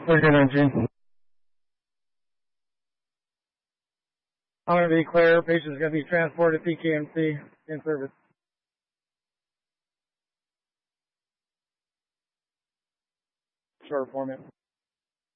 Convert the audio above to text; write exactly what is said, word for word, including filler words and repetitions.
thirty nineteen. I'm going to be clear. Patient's going to be transported to P K M C in service. Short format.